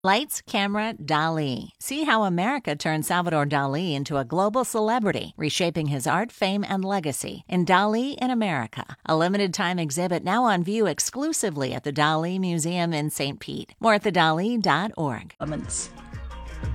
Lights, Camera, Dali. See how America turned Salvador Dali into a global celebrity, reshaping his art, fame, and legacy in Dali in America, a limited-time exhibit now on view exclusively at the Dali Museum in St. Pete. More at thedali.org. Elements.